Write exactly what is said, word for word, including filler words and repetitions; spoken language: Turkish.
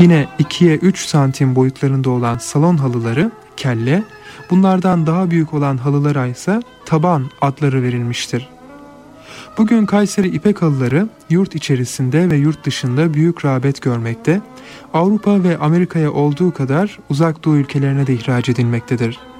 Yine ikiye üç santim boyutlarında olan salon halıları kelle, bunlardan daha büyük olan halılara ise taban adları verilmiştir. Bugün Kayseri İpek halıları yurt içerisinde ve yurt dışında büyük rağbet görmekte, Avrupa ve Amerika'ya olduğu kadar Uzak Doğu ülkelerine de ihraç edilmektedir.